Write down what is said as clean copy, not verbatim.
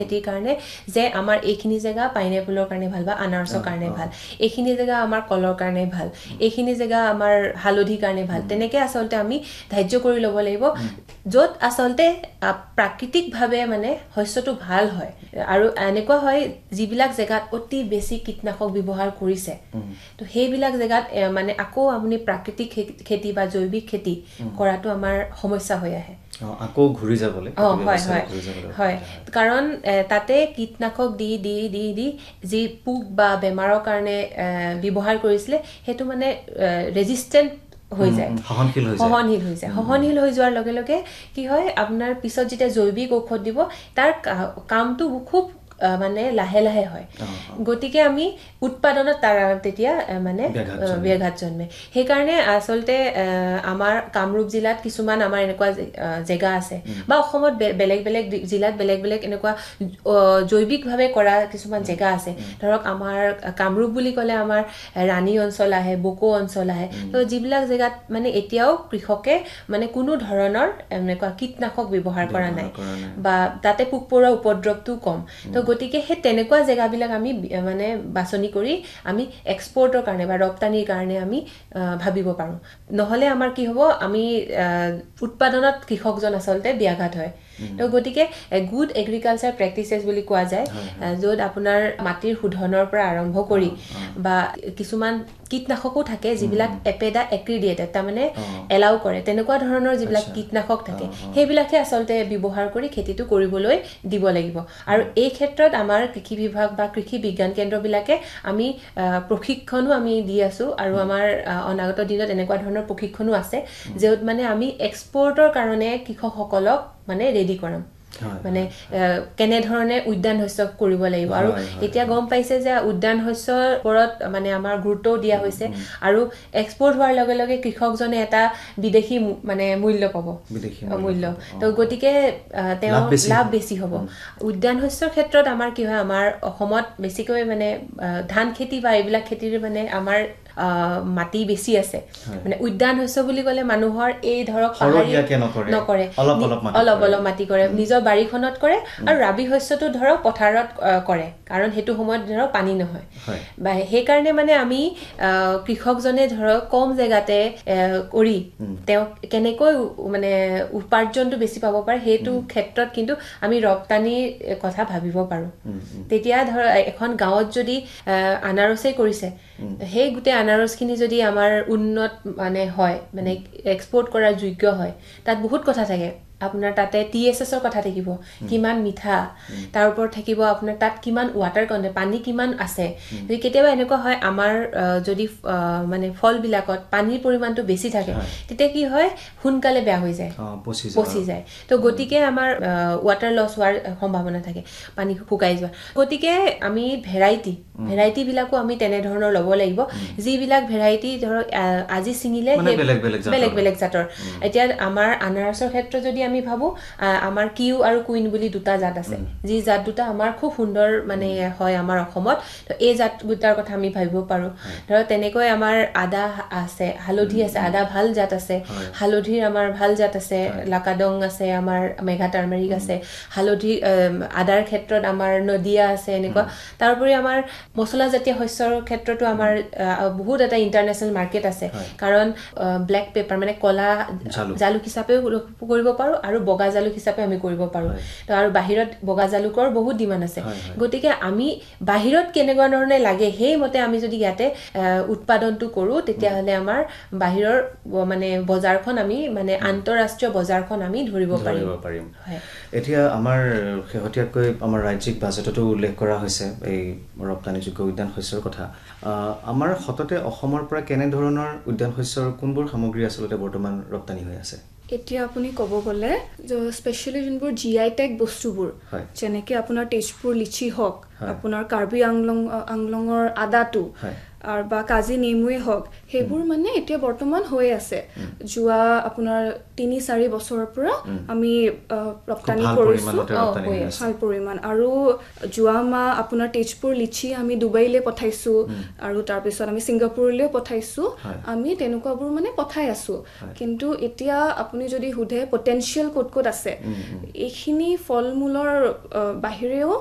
খেতিৰ কাৰণে যে আমাৰ এইখিনি জেগা পাইনএপলৰ কাৰণে ভাল বা আনাৰসৰ কাৰণে ভাল, এইখিনি জেগা আমাৰ কলৰ কাৰণে ভাল, এইখিনি জেগা আমাৰ হালধিৰ কাৰণে ভাল, তেনেকে আচলতে আমি ধাৰ্য কৰি ল'ব লাগিব য'ত আচলতে প্ৰাকৃতিকভাৱে মানে শস্যটো ভাল হয়। আৰু এনেকুৱা হয় যিবিলাক জেগাত অতি বেছি কীটনাশক ব্যৱহাৰ কৰিছে, তো সেইবিলাক জেগাত মানে আকৌ আপুনি প্ৰাকৃতিক খেতি বা জৈৱিক খেতি কৰাটো আমাৰ সমস্যা হৈ আহে। আকৌ ঘূৰি যাবলৈ হয়, কাৰণ তাতে কীটনাশক দি দি দি দি যি পোক বা বেমাৰৰ কাৰণে ব্যৱহাৰ কৰিছিলে সেইটো মানে ৰেজিষ্টেণ্ট হৈ যায়, সহনশীল হৈ যোৱাৰ লগে লগে কি হয় আপোনাৰ পিছত যেতিয়া জৈৱিক ঔষধ দিব তাৰ কামটো খুব মানে লাহে লাহে হয়। গতিকে আমি উৎপাদনত তাৰ তেতিয়া মানে ব্যাঘাত জন্মে। সেইকাৰণে আচলতে আমাৰ কামৰূপ জিলাত কিছুমান আমাৰ এনেকুৱা জেগা আছে বা অসমত বেলেগ বেলেগ জিলাত বেলেগ বেলেগ এনেকুৱা জৈৱিকভাৱে কৰা কিছুমান জেগা আছে। ধৰক আমাৰ কামৰূপ বুলি ক'লে আমাৰ ৰাণী অঞ্চল আহে, বকো অঞ্চল আহে। তো যিবিলাক জেগাত মানে এতিয়াও কৃষকে মানে কোনো ধৰণৰ এনেকুৱা কীটনাশক ব্যৱহাৰ কৰা নাই বা তাতে পোক পৰুৱা উপদ্ৰৱটো কম। তো গতিকে সেই তেনেকুৱা জেগাবিলাক আমি মানে বাছনি কৰি আমি এক্সপৰ্টৰ কাৰণে বা ৰপ্তানিৰ কাৰণে আমি ভাবিব পাৰোঁ। নহ'লে আমাৰ কি হ'ব, আমি উৎপাদনত কৃষকজন আচলতে ব্যাঘাত হয়। তো গতিকে গুড এগ্ৰিকালচাৰ প্ৰেক্টিচেছ বুলি কোৱা যায়, য'ত আপোনাৰ মাটিৰ শোধনৰ পৰা আৰম্ভ কৰি বা কিছুমান কীটনাশকো থাকে যিবিলাক এপেডা এক্ৰিডিয়েটেড, তাৰমানে এলাউ কৰে, তেনেকুৱা ধৰণৰ যিবিলাক কীটনাশক থাকে সেইবিলাকে আচলতে ব্যৱহাৰ কৰি খেতিটো কৰিবলৈ দিব লাগিব। আৰু এই ক্ষেত্ৰত আমাৰ কৃষি বিভাগ বা কৃষি বিজ্ঞান কেন্দ্ৰবিলাকে আমি প্ৰশিক্ষণো আমি দি আছোঁ আৰু আমাৰ অনাগত দিনত এনেকুৱা ধৰণৰ প্ৰশিক্ষণো আছে য'ত মানে আমি এক্সপৰ্টৰ কাৰণে কৃষকসকলক মানে ৰেডি কৰাম, মানে কেনেধৰণে উদ্যান শস্য কৰিব লাগিব। আৰু এতিয়া গম পাইছে যে উদ্যান শস্যৰ ওপৰত মানে আমাৰ গুৰুত্বও দিয়া হৈছে আৰু এক্সপৰ্ট হোৱাৰ লগে লগে কৃষকজনে এটা বিদেশী মানে মূল্য পাব, মূল্য। তো গতিকে তেওঁৰ লাভ বেছি হ'ব। উদ্যান শস্যৰ ক্ষেত্ৰত আমাৰ কি হয়, আমাৰ অসমত বেছিকৈ মানে ধান খেতি বা এইবিলাক খেতিৰ মানে আমাৰ মাটি বেছি আছে। মানে উদ্যান শস্য বুলি ক'লে মানুহৰ এই ধৰক নকৰে, অলপ অলপ মাটি কৰে, নিজৰ বাৰীখনত কৰে। আৰু ৰাবি শস্যটো ধৰক পথাৰত কৰে, কাৰণ সেইটো সময়ত ধৰক পানী নহয়। বা সেইকাৰণে মানে আমি কৃষকজনে ধৰক কম জেগাতে কৰি তেওঁ কেনেকৈ মানে উপাৰ্জনটো বেছি পাব পাৰে সেইটো ক্ষেত্ৰত কিন্তু আমি ৰপ্তানিৰ কথা ভাবিব পাৰোঁ। তেতিয়া ধৰ এখন গাঁৱত যদি আনাৰসেই কৰিছে, সেই গোটেই আনাৰসখিনি যদি আমাৰ উন্নত মানে হয়, মানে এক্সপৰ্ট কৰাৰ যোগ্য হয়, তাত বহুত কথা থাকে। আপোনাৰ তাতে TSSৰ কথা থাকিব, কিমান মিঠা, তাৰ ওপৰত থাকিব আপোনাৰ তাত কিমান ৱাটাৰ কণ্টেণ্ট, পানী কিমান আছে। যদি কেতিয়াবা এনেকুৱা হয় আমাৰ যদি মানে ফলবিলাকত পানীৰ পৰিমাণটো বেছি থাকে, তেতিয়া কি হয় সোনকালে বেয়া হৈ যায়, পচি যায়। তো গতিকে আমাৰ ৱাটাৰ লছ হোৱাৰ সম্ভাৱনা থাকে, পানী শুকাই যোৱা। গতিকে আমি ভেৰাইটিবিলাকো আমি তেনেধৰণৰ ল'ব লাগিব, যিবিলাক ভেৰাইটি ধৰক আজি ছিঙিলে বেলেগ বেলেগ জাতৰ। এতিয়া আমাৰ আনাৰসৰ ক্ষেত্ৰত যদি আমি ভাবোঁ, আমাৰ কিউ আৰু কুইন বুলি দুটা জাত আছে, যি জাত দুটা আমাৰ খুব সুন্দৰ মানে হয় আমাৰ অসমত। তো এই জাত দুটাৰ কথা আমি ভাবিব পাৰোঁ। ধৰক তেনেকৈ আমাৰ আদা আছে, হালধি আছে, আদা ভাল জাত আছে, হালধিৰ আমাৰ ভাল জাত আছে, লাকাডং আছে, আমাৰ মেঘা টাৰ্মেৰিক আছে, হালধি আদাৰ ক্ষেত্ৰত আমাৰ নদিয়া আছে, এনেকুৱা। তাৰোপৰি আমাৰ মছলাজাতীয় শস্যৰ ক্ষেত্ৰতো আমাৰ বহুত এটা ইণ্টাৰনেশ্যনেল মাৰ্কেট আছে, কাৰণ ব্লেক পেপাৰ মানে ক'লা জালুক হিচাপেও কৰিব পাৰোঁ আৰু বগা জালুক হিচাপে আমি কৰিব পাৰোঁ। তো আৰু বাহিৰত বগা জালুকৰ বহুত ডিমাণ্ড আছে। গতিকে আমি বাহিৰত কেনেকুৱা ধৰণে লাগে সেইমতে আমি যদি ইয়াতে উৎপাদনটো কৰোঁ, তেতিয়াহ'লে আমাৰ বাহিৰৰ মানে বজাৰখন আমি মানে আন্তঃৰাষ্ট্ৰীয় বজাৰখন আমি ধৰিব পাৰিম। এতিয়া আমাৰ শেহতীয়াকৈ আমাৰ ৰাজ্যিক বাজেটতো উল্লেখ কৰা হৈছে এই ৰপ্তানিযোগ্য উদ্যান শস্যৰ কথা। আমাৰ সততে অসমৰ পৰা কেনেধৰণৰ উদ্যান শস্যৰ কোনবোৰ সামগ্ৰী আচলতে বৰ্তমান ৰপ্তানি হৈ আছে? এতিয়া আপুনি ক'ব গ'লে স্পেচিয়েলি যোনবোৰ GI টেগ বস্তুবোৰ, যেনেকৈ আপোনাৰ তেজপুৰ লিচি হওক, আপোনাৰ কাৰ্বি আংলঙৰ আদাটো, আৰু বা কাজি নেমুৱে হওক সেইবোৰ মানে এতিয়া বৰ্তমান হৈ আছে যোৱা আপোনাৰ 3-4 বছৰৰ পৰা আমি ৰপ্তানি কৰিছো ভাল পৰিমাণ আৰু যোৱা মাহ আপোনাৰ তেজপুৰ লিচি আমি ডুবাইলে পঠাইছো আৰু তাৰপিছত আমি ছিংগাপুৰলৈও পঠাইছো আমি তেনেকুৱাবোৰ মানে পঠাই আছো কিন্তু এতিয়া আপুনি যদি সুধে পটেনশিয়াল ক'ত ক'ত আছে এইখিনি ফল মূলৰ বাহিৰেও